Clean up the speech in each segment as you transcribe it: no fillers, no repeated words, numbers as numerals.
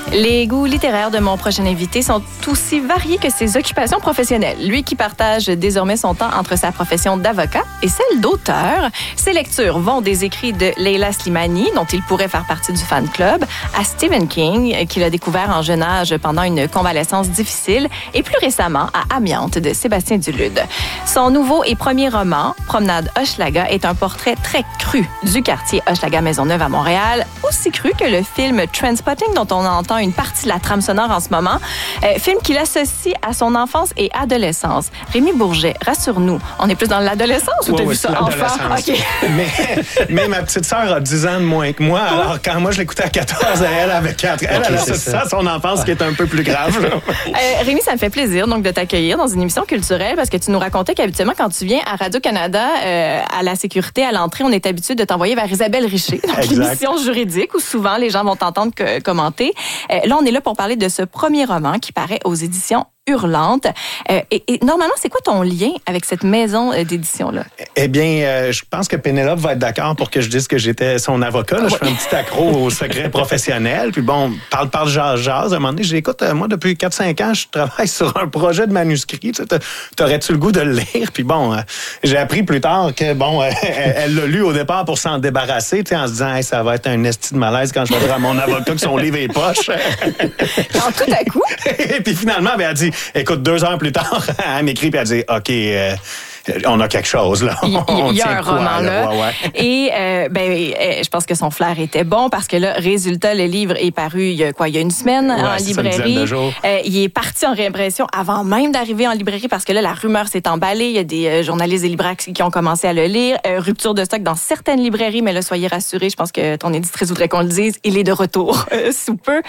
Les goûts littéraires de mon prochain invité sont aussi variés que ses occupations professionnelles. Lui qui partage désormais son temps entre sa profession d'avocat et celle d'auteur. Ses lectures vont des écrits de Leila Slimani, dont il pourrait faire partie du fan club, à Stephen King, qu'il a découvert en jeune âge pendant une convalescence difficile, et plus récemment à Amiante de Sébastien Dulude. Son nouveau et premier roman, Promenade Hochelaga, est un portrait très cru du quartier Hochelaga-Maisonneuve à Montréal, aussi cru que le film Trainspotting, dont on entend une partie de la trame sonore en ce moment, film qu'il associe à son enfance et adolescence. Rémi Bourget, rassure-nous, on est plus dans l'adolescence ou t'as vu ça enfant? Okay. mais ma petite sœur a 10 ans de moins que moi, alors quand moi je l'écoutais à 14, elle avait 4. Elle associe ça à son enfance qui est un peu plus grave. Rémi, ça me fait plaisir donc de t'accueillir dans une émission culturelle parce que tu nous racontais qu'habituellement quand tu viens à Radio-Canada, à la sécurité, à l'entrée, on est habitué de t'envoyer vers Isabelle Richer, donc l'émission juridique où souvent les gens vont t'entendre commenter. Là, on est là pour parler de ce premier roman qui paraît aux éditions Hurlante. Et normalement, c'est quoi ton lien avec cette maison d'édition-là? Eh bien, je pense que Pénélope va être d'accord pour que je dise que j'étais son avocat. Là. Je fais un petit accro au secret professionnel. Puis bon, parle, jase. À un moment donné, j'écoute, moi, depuis 4-5 ans, je travaille sur un projet de manuscrit. T'aurais-tu le goût de le lire? Puis bon, j'ai appris plus tard que, bon, elle l'a lu au départ pour s'en débarrasser, en se disant, hey, ça va être un esti de malaise quand je vais dire à mon avocat que son livre est poche. Quand tout à coup. Et puis finalement, elle dit, écoute, 2 heures plus tard, elle m'écrit et elle dit, OK, on a quelque chose, là. Il y a un roman, là. Ouais. Et, je pense que son flair était bon parce que là, résultat, le livre est paru il y a une semaine en librairie. Il est parti en réimpression avant même d'arriver en librairie parce que là, la rumeur s'est emballée. Il y a des journalistes et libraires qui ont commencé à le lire. Rupture de stock dans certaines librairies, mais là, soyez rassurés, je pense que ton éditrice voudrait qu'on le dise. Il est de retour sous peu.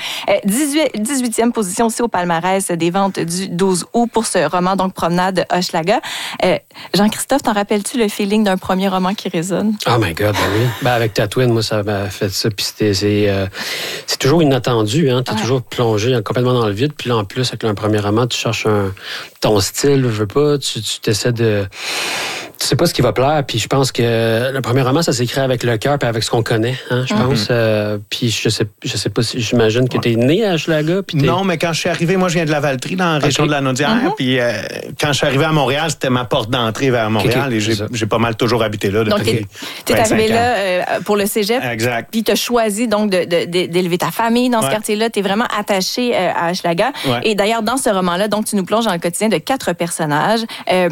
18e position aussi au palmarès des ventes du 12 août pour ce roman, donc Promenade Hochelaga. Jean-Christophe, t'en rappelles-tu le feeling d'un premier roman qui résonne? Oh my God, ben oui. Avec Tatooine, moi, ça m'a fait ça. Puis c'est toujours inattendu, hein. T'es toujours plongé complètement dans le vide. Puis là, en plus, avec un premier roman, tu cherches ton style, je veux pas. Tu t'essaies de... Tu sais pas ce qui va plaire, puis je pense que le premier roman, ça s'écrit avec le cœur puis avec ce qu'on connaît, hein, je pense. Puis je sais pas si j'imagine que t'es né à Hochelaga. Non, mais quand je suis arrivé, moi je viens de la Valtrie, dans la région de la Naudière, puis quand je suis arrivé à Montréal, c'était ma porte d'entrée vers Montréal, et j'ai pas mal toujours habité là depuis 25 ans. Donc t'es arrivé là pour le cégep, exact. Puis t'as choisi donc d'élever ta famille dans ce quartier-là, t'es vraiment attaché à Hochelaga. Ouais. Et d'ailleurs, dans ce roman-là, donc tu nous plonges dans le quotidien de 4 personnages.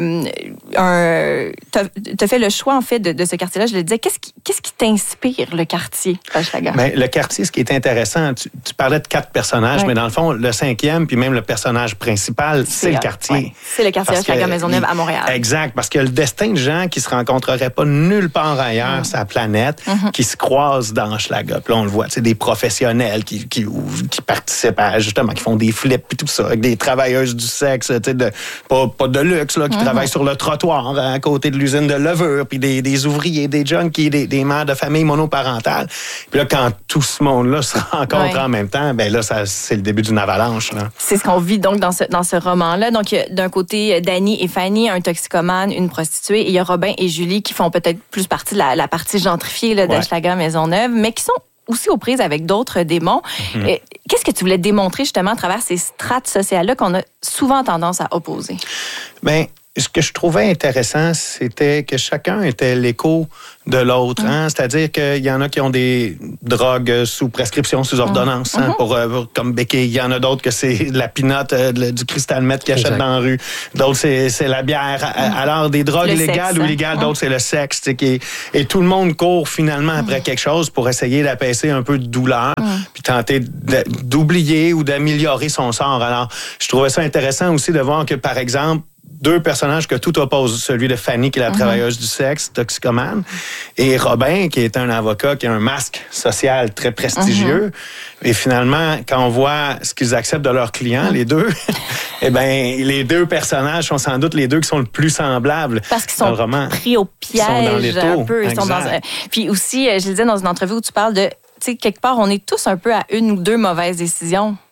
T'as fait le choix, en fait, de ce quartier-là. Je le disais, qu'est-ce qui t'inspire, le quartier Hochelaga? Bien, le quartier, ce qui est intéressant, tu parlais de 4 personnages, mais dans le fond, le 5e, puis même le personnage principal, c'est le quartier. Ouais. C'est le quartier Hochelaga-Maisonneuve à Montréal. Exact, parce que le destin de gens qui se rencontreraient pas nulle part ailleurs sur la planète, qui se croisent dans Hochelaga. Puis là, on le voit, c'est des professionnels qui participent à, justement, qui font des flips et tout ça, avec des travailleuses du sexe, pas de luxe, là, qui travaillent sur le trottoir, à côté de l'usine de levure, puis des ouvriers, des junkies, des mères de famille monoparentales. Puis là, quand tout ce monde-là se rencontre en même temps, ben là, c'est le début d'une avalanche. Là. C'est ce qu'on vit donc dans ce roman-là. Donc, d'un côté, Danny et Fanny, un toxicomane, une prostituée, et il y a Robin et Julie qui font peut-être plus partie de la partie gentrifiée d'Hochelaga-Maisonneuve, mais qui sont aussi aux prises avec d'autres démons. Qu'est-ce que tu voulais démontrer justement à travers ces strates sociales-là qu'on a souvent tendance à opposer? Bien, ce que je trouvais intéressant, c'était que chacun était l'écho de l'autre. Hein? C'est-à-dire qu'il y en a qui ont des drogues sous prescription, sous ordonnance, comme béquille. Il y en a d'autres que c'est la pinotte, du cristal meth qu'ils achètent dans la rue. D'autres, c'est la bière. Alors, des drogues légales ou illégales, d'autres, c'est le sexe. Et tout le monde court finalement après quelque chose pour essayer d'apaiser un peu de douleur, puis tenter d'oublier ou d'améliorer son sort. Alors, je trouvais ça intéressant aussi de voir que, par exemple, 2 personnages que tout oppose, celui de Fanny, qui est la travailleuse du sexe, toxicomane, et Robin, qui est un avocat, qui a un masque social très prestigieux. Et finalement, quand on voit ce qu'ils acceptent de leurs clients, les deux, eh bien, les 2 personnages sont sans doute les 2 qui sont le plus semblables. Parce qu'ils sont pris au piège un peu. Ils sont Puis aussi, je le disais dans une entrevue où tu parles de, tu sais, quelque part, on est tous un peu à 1 ou 2 mauvaises décisions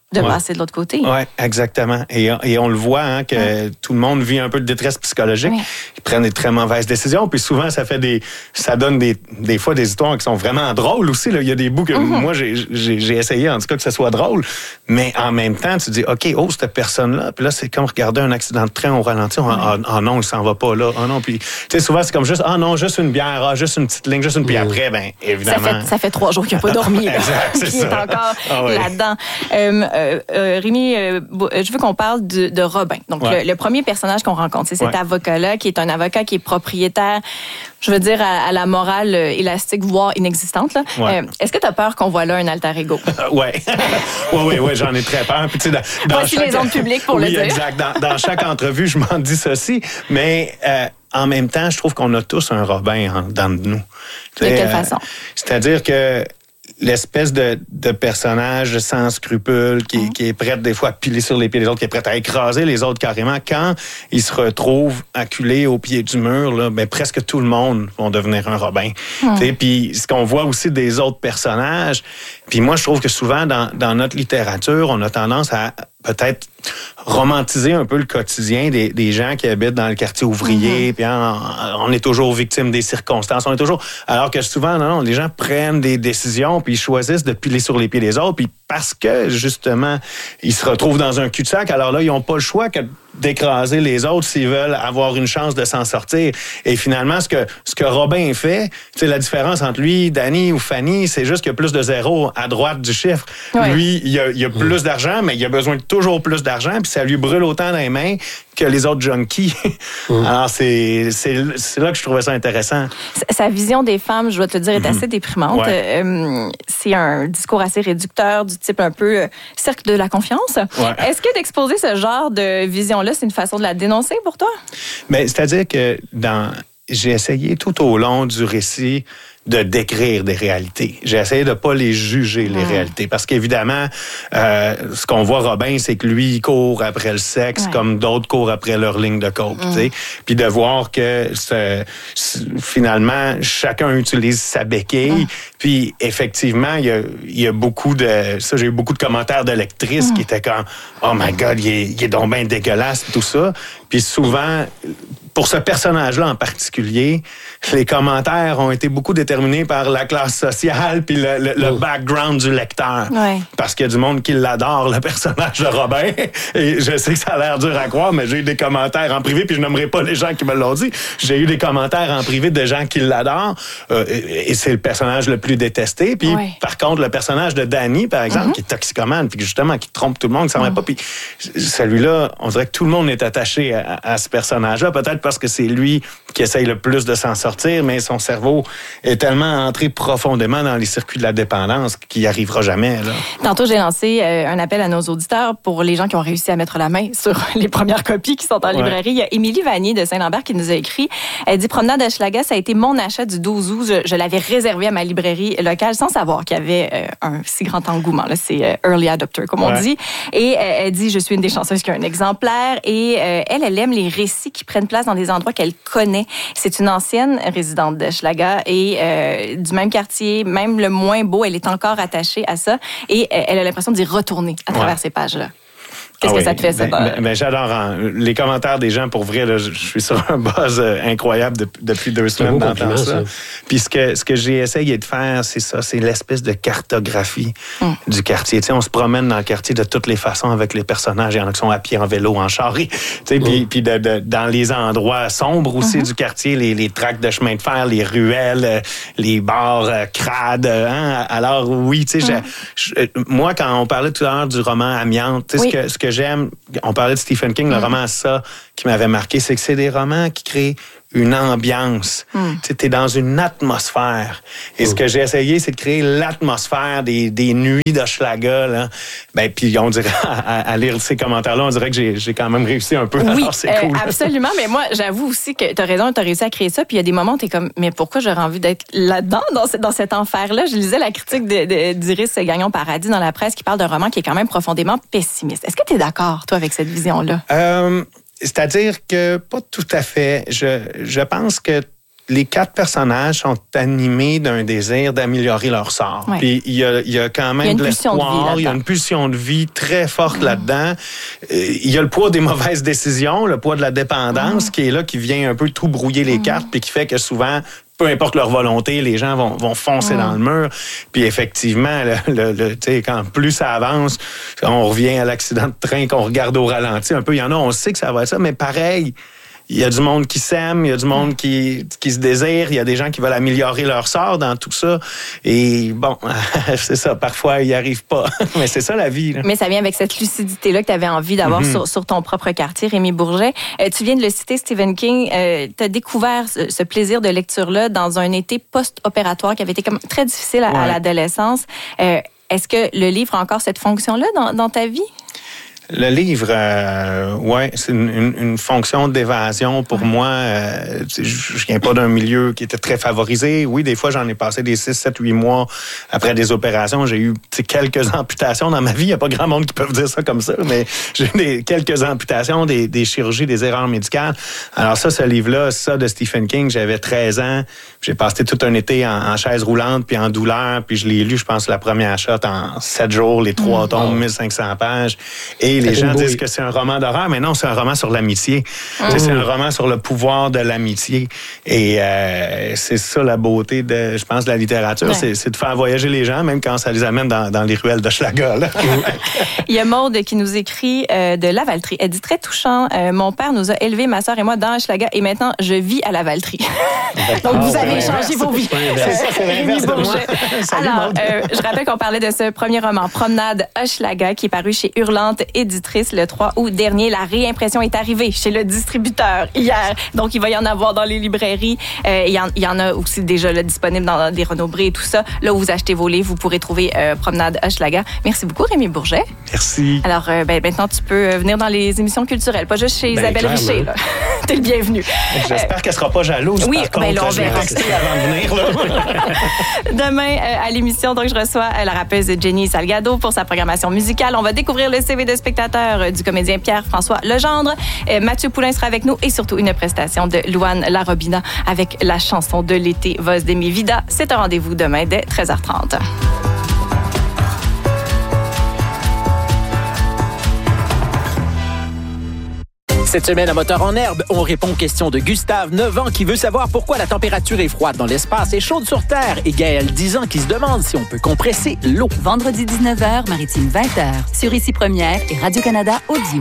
de passer de l'autre côté. Oui, exactement. Et on le voit, que tout le monde vit un peu de détresse psychologique. Oui. Ils prennent des très mauvaises décisions. Puis souvent, ça donne des fois des histoires qui sont vraiment drôles aussi. Là. Il y a des bouts que moi, j'ai essayé, en tout cas, que ce soit drôle. Mais en même temps, tu dis, OK, cette personne-là. Puis là, c'est comme regarder un accident de train au ralenti. Ah non, il s'en va pas là. Ah non. Puis, tu sais, souvent, c'est comme juste, juste une bière, juste une petite ligne, juste une. Puis après, bien, évidemment. Ça fait 3 jours qu'il n'a pas dormi. Exact, c'est il est encore là-dedans. Rémi, je veux qu'on parle de Robin. Donc, le premier personnage qu'on rencontre, c'est cet avocat-là, qui est un avocat qui est propriétaire, je veux dire, à la morale élastique, voire inexistante. Là. Est-ce que tu as peur qu'on voit là un alter ego? Oui, j'en ai très peur. Puis, voici les ondes publiques pour le dire. Exact. Dans chaque entrevue, je m'en dis ceci, mais en même temps, je trouve qu'on a tous un Robin en dedans de nous. De quelle façon? C'est-à-dire que l'espèce de personnage sans scrupules qui est prête des fois à piler sur les pieds des autres, qui est prête à écraser les autres carrément, quand il se retrouve acculé au pied du mur, là, presque tout le monde va devenir un Robin. Puis ce qu'on voit aussi des autres personnages, puis moi je trouve que souvent dans notre littérature, on a tendance à peut-être romantiser un peu le quotidien des gens qui habitent dans le quartier ouvrier, puis on est toujours victime des circonstances, alors que souvent, non, les gens prennent des décisions, puis ils choisissent de piler sur les pieds des autres, puis parce que, justement, ils se retrouvent dans un cul-de-sac, alors là, ils n'ont pas le choix que d'écraser les autres s'ils veulent avoir une chance de s'en sortir. Et finalement, ce que Robin fait, tu sais, la différence entre lui, Danny ou Fanny, c'est juste qu'il y a plus de zéros à droite du chiffre. Ouais. Lui, il a plus d'argent, mais il a besoin de toujours plus d'argent, puis ça lui brûle autant dans les mains que les autres junkies. Alors, c'est là que je trouvais ça intéressant. Sa vision des femmes, je dois te le dire, est assez déprimante. Ouais. C'est un discours assez réducteur, du type un peu cercle de la confiance. Ouais. Est-ce que d'exposer ce genre de vision-là, c'est une façon de la dénoncer pour toi? Bien, c'est-à-dire que j'ai essayé tout au long du récit de décrire des réalités. J'ai essayé de pas les juger, les réalités. Parce qu'évidemment, ce qu'on voit, Robin, c'est que lui, il court après le sexe comme d'autres courent après leur ligne de coke. Puis de voir que finalement, chacun utilise sa béquille. Puis effectivement, il y a beaucoup de... Ça, j'ai eu beaucoup de commentaires de lectrices qui étaient comme « Oh my God, il est donc bien dégueulasse », tout ça. Puis souvent... Pour ce personnage-là en particulier, les commentaires ont été beaucoup déterminés par la classe sociale puis le background du lecteur. Ouais. Parce qu'il y a du monde qui l'adore, le personnage de Robin. Et je sais que ça a l'air dur à croire, mais j'ai eu des commentaires en privé, puis je nommerai pas les gens qui me l'ont dit. J'ai eu des commentaires en privé de gens qui l'adorent. Et c'est le personnage le plus détesté. Puis par contre, le personnage de Danny, par exemple, qui est toxicomane, puis justement, qui trompe tout le monde, qui s'en va pas. Puis celui-là, on dirait que tout le monde est attaché à ce personnage-là. Peut-être parce que c'est lui qui essaye le plus de s'en sortir, mais son cerveau est tellement entré profondément dans les circuits de la dépendance qu'il n'y arrivera jamais. Là. Tantôt, j'ai lancé un appel à nos auditeurs pour les gens qui ont réussi à mettre la main sur les premières copies qui sont en librairie. Il y a Émilie Vanier de Saint-Lambert qui nous a écrit. Elle dit « Promenade Hochelaga, ça a été mon achat du 12 août. Je l'avais réservé à ma librairie locale sans savoir qu'il y avait un si grand engouement. Là, c'est early adopter, comme on dit. Et elle dit « Je suis une des chanceuses qui a un exemplaire. » Et elle aime les récits qui prennent place dans des endroits qu'elle connaît. C'est une ancienne résidente d'Hochelaga et du même quartier, même le moins beau, elle est encore attachée à ça et elle a l'impression d'y retourner à travers ces pages-là. Qu'est-ce que ça te fait, ça? J'adore les commentaires des gens. Pour vrai, là, je suis sur un buzz incroyable depuis 2 semaines d'entendre ça. Puis ce que j'ai essayé de faire, c'est ça, c'est l'espèce de cartographie du quartier. Tu sais, on se promène dans le quartier de toutes les façons avec les personnages. Il y en a qui sont à pied, en vélo, en chari. Tu sais, puis dans les endroits sombres aussi du quartier, les tracts de chemin de fer, les ruelles, les bars crades. Alors oui, tu sais, moi, quand on parlait tout à l'heure du roman Amiante, tu sais, ce que j'aime, on parlait de Stephen King, le roman Ça, qui m'avait marqué, c'est que c'est des romans qui créent une ambiance. Tu es dans une atmosphère. Et ce que j'ai essayé, c'est de créer l'atmosphère des nuits d'Hochelaga. Là. Ben, puis on dirait, à lire ces commentaires-là, on dirait que j'ai quand même réussi un peu. Oui, alors, c'est cool. Absolument. Mais moi, j'avoue aussi que tu as raison, tu as réussi à créer ça. Puis il y a des moments où tu es comme, mais pourquoi j'aurais envie d'être là-dedans, dans cet enfer-là? Je lisais la critique d'Iris Gagnon-Paradis dans la presse qui parle d'un roman qui est quand même profondément pessimiste. Est-ce que tu es d'accord, toi, avec cette vision-là? C'est-à-dire que pas tout à fait. Je pense que les 4 personnages sont animés d'un désir d'améliorer leur sort. Ouais. Puis il y a quand même de l'espoir, il y a une pulsion de vie très forte là-dedans. Il y a le poids des mauvaises décisions, le poids de la dépendance qui est là, qui vient un peu tout brouiller les cartes, puis qui fait que souvent, peu importe leur volonté, les gens vont foncer dans le mur. Puis effectivement, quand plus ça avance, on revient à l'accident de train qu'on regarde au ralenti un peu. Il y en a, on sait que ça va être ça, mais pareil, il y a du monde qui s'aime, il y a du monde qui se désire, il y a des gens qui veulent améliorer leur sort dans tout ça. Et bon, c'est ça, parfois, ils n'y arrivent pas. Mais c'est ça la vie. Là. Mais ça vient avec cette lucidité-là que tu avais envie d'avoir sur ton propre quartier, Rémi Bourget. Tu viens de le citer, Stephen King. Tu as découvert ce plaisir de lecture-là dans un été post-opératoire qui avait été comme très difficile à l'adolescence. Est-ce que le livre a encore cette fonction-là dans ta vie? Le livre, c'est une fonction d'évasion pour moi. Je viens pas d'un milieu qui était très favorisé. Oui, des fois, j'en ai passé des 6, 7, 8 mois après des opérations. J'ai eu quelques amputations dans ma vie. Il n'y a pas grand monde qui peut dire ça comme ça, mais j'ai eu quelques amputations, des chirurgies, des erreurs médicales. Alors ça, ce livre-là, ça de Stephen King, j'avais 13 ans. J'ai passé tout un été en chaise roulante puis en douleur. Puis je l'ai lu, je pense, la première shot en 7 jours, les 3 tomes, 1500 pages. Et les gens disent que c'est un roman d'horreur, mais non, c'est un roman sur l'amitié. C'est un roman sur le pouvoir de l'amitié. Et c'est ça la beauté, je pense, de la littérature. Ouais. C'est de faire voyager les gens, même quand ça les amène dans les ruelles d'Hochelaga. Il y a Maude qui nous écrit de Lavaltrie. Elle dit très touchant. Mon père nous a élevés, ma sœur et moi, dans Hochelaga, et maintenant, je vis à Lavaltrie. Donc, vous avez changé vos vies. C'est ça, c'est l'inverse de moi. Alors, je rappelle qu'on parlait de ce premier roman, Promenade Hochelaga, qui est paru chez Hurlante Éditrice le 3 août dernier. La réimpression est arrivée chez le distributeur hier. Donc, il va y en avoir dans les librairies. Il y en a aussi déjà là, disponible dans des Renaud-Bré et tout ça. Là où vous achetez vos livres, vous pourrez trouver Promenade Hochelaga. Merci beaucoup, Rémi Bourget. Merci. Alors, maintenant, tu peux venir dans les émissions culturelles, pas juste chez Isabelle Richer. T'es le bienvenu. J'espère qu'elle sera pas jalouse. Oui, par contre, là, on verra. Avant de venir, là. Demain, à l'émission, donc, je reçois la rappeuse Jenny Salgado pour sa programmation musicale. On va découvrir le CV de spectateur du comédien Pierre-François Legendre. Mathieu Poulain sera avec nous et surtout une prestation de Louane Larobina avec la chanson de l'été Voz de mi vida. C'est un rendez-vous demain dès 13h30. Cette semaine à Moteur en herbe, on répond aux questions de Gustave, 9 ans, qui veut savoir pourquoi la température est froide dans l'espace et chaude sur Terre, et Gaël, 10 ans, qui se demande si on peut compresser l'eau. Vendredi 19h, Maritime 20h, sur Ici Première et Radio-Canada Audio.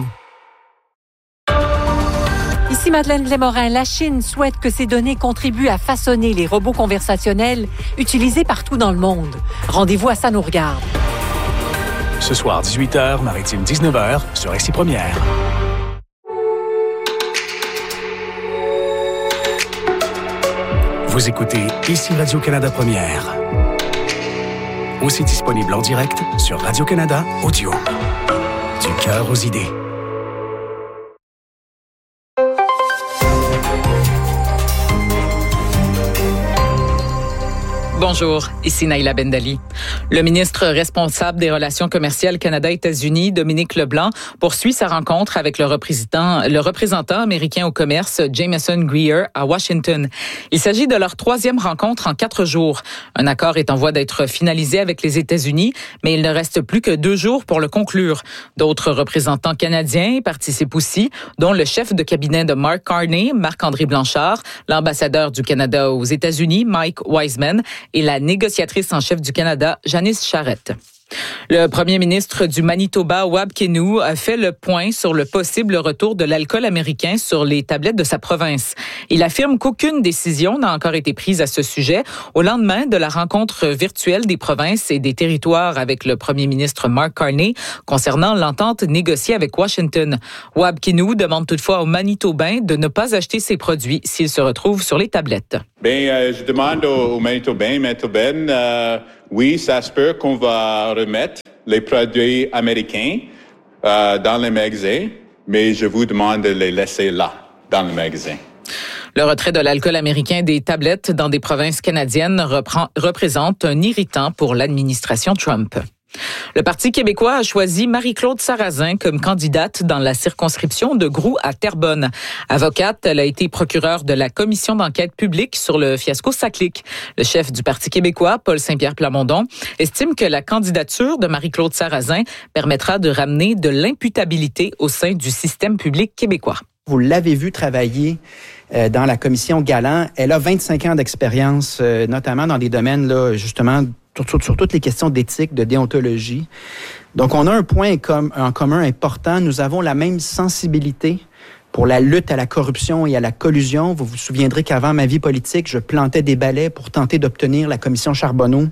Ici Madeleine Glémorin, la Chine souhaite que ces données contribuent à façonner les robots conversationnels utilisés partout dans le monde. Rendez-vous à Ça nous regarde. Ce soir, 18h, Maritime 19h, sur Ici Première. Vous écoutez Ici Radio-Canada Première. Aussi disponible en direct sur Radio-Canada Audio. Du cœur aux idées. Bonjour, ici Naïla Bendali. Le ministre responsable des relations commerciales Canada-États-Unis, Dominique Leblanc, poursuit sa rencontre avec le représentant américain au commerce, Jameson Greer, à Washington. Il s'agit de leur 3e rencontre en 4 jours. Un accord est en voie d'être finalisé avec les États-Unis, mais il ne reste plus que 2 jours pour le conclure. D'autres représentants canadiens participent aussi, dont le chef de cabinet de Mark Carney, Marc-André Blanchard, l'ambassadeur du Canada aux États-Unis, Mike Wiseman, et la négociatrice en chef du Canada, Janice Charette. Le premier ministre du Manitoba, Wab Kinew, a fait le point sur le possible retour de l'alcool américain sur les tablettes de sa province. Il affirme qu'aucune décision n'a encore été prise à ce sujet au lendemain de la rencontre virtuelle des provinces et des territoires avec le premier ministre Mark Carney concernant l'entente négociée avec Washington. Wab Kinew demande toutefois aux Manitobains de ne pas acheter ces produits s'ils se retrouvent sur les tablettes. Je demande aux Manitobains, Manitobaines, oui, ça se peut qu'on va remettre les produits américains dans les magasins, mais je vous demande de les laisser là, dans le magasin. Le retrait de l'alcool américain des tablettes dans des provinces canadiennes représente un irritant pour l'administration Trump. Le Parti québécois a choisi Marie-Claude Sarrazin comme candidate dans la circonscription de Groux à Terrebonne. Avocate, elle a été procureure de la commission d'enquête publique sur le fiasco Saclic. Le chef du Parti québécois, Paul Saint-Pierre Plamondon, estime que la candidature de Marie-Claude Sarrazin permettra de ramener de l'imputabilité au sein du système public québécois. Vous l'avez vu travailler dans la commission Galland. Elle a 25 ans d'expérience, notamment dans des domaines, là, justement, sur toutes les questions d'éthique, de déontologie. Donc, on a un point en commun important. Nous avons la même sensibilité pour la lutte à la corruption et à la collusion. Vous vous souviendrez qu'avant ma vie politique, je plantais des balais pour tenter d'obtenir la commission Charbonneau.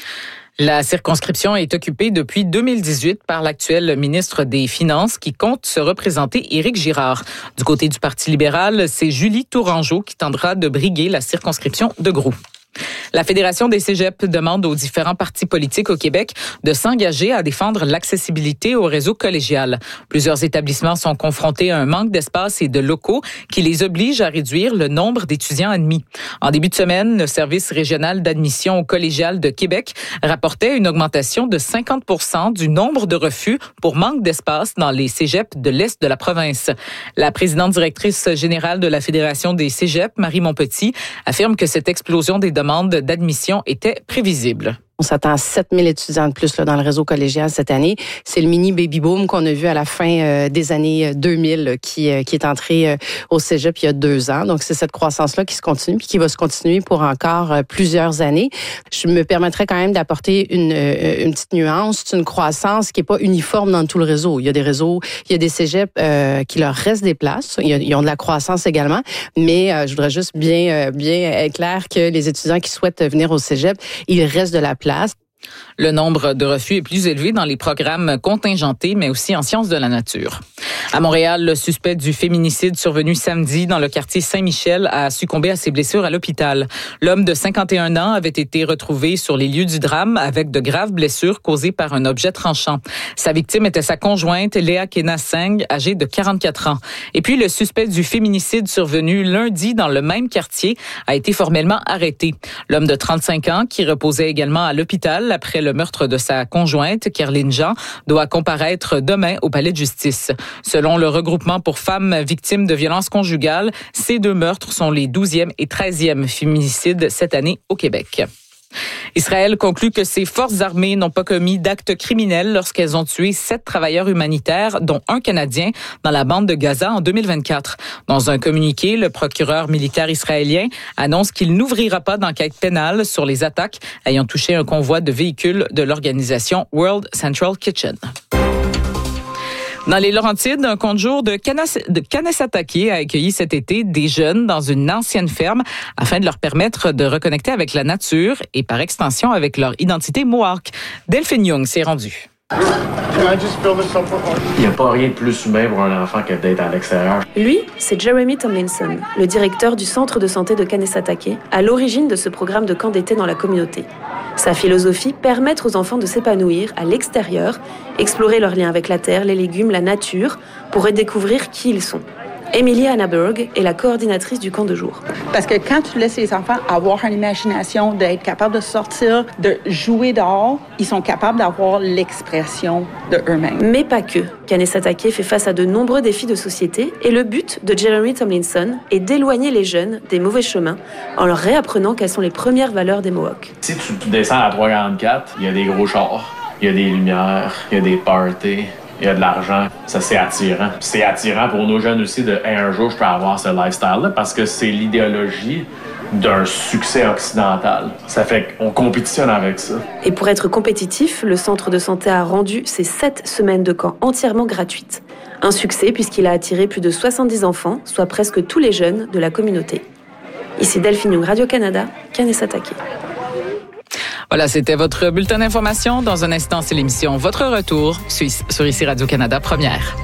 La circonscription est occupée depuis 2018 par l'actuel ministre des Finances qui compte se représenter Éric Girard. Du côté du Parti libéral, c'est Julie Tourangeau qui tentera de briguer la circonscription de Groux. La Fédération des cégeps demande aux différents partis politiques au Québec de s'engager à défendre l'accessibilité au réseau collégial. Plusieurs établissements sont confrontés à un manque d'espace et de locaux qui les oblige à réduire le nombre d'étudiants admis. En début de semaine, le service régional d'admission au collégial de Québec rapportait une augmentation de 50% du nombre de refus pour manque d'espace dans les cégeps de l'Est de la province. La présidente directrice générale de la Fédération des cégeps, Marie Montpetit, affirme que cette explosion des demandes d'admission était prévisible. On s'attend à 7000 étudiants de plus là, dans le réseau collégial cette année. C'est le mini baby boom qu'on a vu à la fin des années 2000 qui est entré au cégep il y a 2 ans. Donc, c'est cette croissance-là qui se continue puis qui va se continuer pour encore plusieurs années. Je me permettrais quand même d'apporter une petite nuance. C'est une croissance qui n'est pas uniforme dans tout le réseau. Il y a des réseaux, il y a des cégeps qui leur restent des places. Ils ont de la croissance également. Mais je voudrais juste bien être clair que les étudiants qui souhaitent venir au cégep, il reste de la place. Le nombre de refus est plus élevé dans les programmes contingentés, mais aussi en sciences de la nature. À Montréal, le suspect du féminicide survenu samedi dans le quartier Saint-Michel a succombé à ses blessures à l'hôpital. L'homme de 51 ans avait été retrouvé sur les lieux du drame avec de graves blessures causées par un objet tranchant. Sa victime était sa conjointe, Léa Kena-Singh, âgée de 44 ans. Et puis, le suspect du féminicide survenu lundi dans le même quartier a été formellement arrêté. L'homme de 35 ans, qui reposait également à l'hôpital après le meurtre de sa conjointe, Kerline Jean, doit comparaître demain au palais de justice. Selon le regroupement pour femmes victimes de violences conjugales, ces 2 meurtres sont les 12e et 13e féminicides cette année au Québec. Israël conclut que ses forces armées n'ont pas commis d'actes criminels lorsqu'elles ont tué 7 travailleurs humanitaires, dont un Canadien, dans la bande de Gaza en 2024. Dans un communiqué, le procureur militaire israélien annonce qu'il n'ouvrira pas d'enquête pénale sur les attaques ayant touché un convoi de véhicules de l'organisation World Central Kitchen. Dans les Laurentides, un camp de jour de Kanesatake a accueilli cet été des jeunes dans une ancienne ferme afin de leur permettre de reconnecter avec la nature et par extension avec leur identité Mohawk. Delphine Young s'est rendue. Il n'y a pas rien de plus humain pour un enfant que d'être à l'extérieur. Lui, c'est Jeremy Tomlinson, le directeur du centre de santé de Kanesatake, à l'origine de ce programme de camp d'été dans la communauté. Sa philosophie, permettre aux enfants de s'épanouir à l'extérieur, explorer leurs liens avec la terre, les légumes, la nature, pour redécouvrir qui ils sont. Emily Hannaberg est la coordinatrice du camp de jour. Parce que quand tu laisses les enfants avoir une imagination, d'être capables de sortir, de jouer dehors, ils sont capables d'avoir l'expression de eux-mêmes. Mais pas que. Kanesatake fait face à de nombreux défis de société et le but de Jeremy Tomlinson est d'éloigner les jeunes des mauvais chemins en leur réapprenant quelles sont les premières valeurs des Mohawks. Si tu descends à 344, il y a des gros chars, il y a des lumières, il y a des parties. Il y a de l'argent, ça c'est attirant. C'est attirant pour nos jeunes aussi de hey, un jour je peux avoir ce lifestyle-là parce que c'est l'idéologie d'un succès occidental. Ça fait qu'on compétitionne avec ça. Et pour être compétitif, le centre de santé a rendu ses 7 semaines de camp entièrement gratuites. Un succès puisqu'il a attiré plus de 70 enfants, soit presque tous les jeunes de la communauté. Ici Delphine Young, Radio-Canada, Kanesatake. Voilà, c'était votre bulletin d'information. Dans un instant, c'est l'émission Votre Retour sur ici Radio-Canada Première.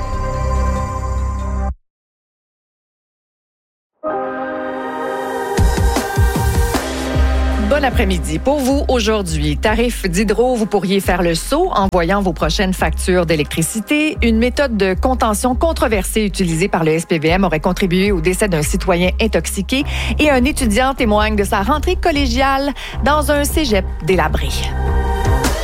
Bon après-midi. Pour vous, aujourd'hui, tarif d'hydro, vous pourriez faire le saut en voyant vos prochaines factures d'électricité. Une méthode de contention controversée utilisée par le SPVM aurait contribué au décès d'un citoyen intoxiqué et un étudiant témoigne de sa rentrée collégiale dans un cégep délabré.